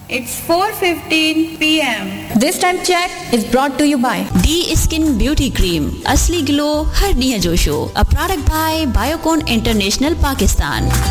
It's 4:15 p.m. This time check is brought to you by D Skin Beauty Cream. Asli glow, har ॾींहं जो show. A product by Biocon International, Pakistan.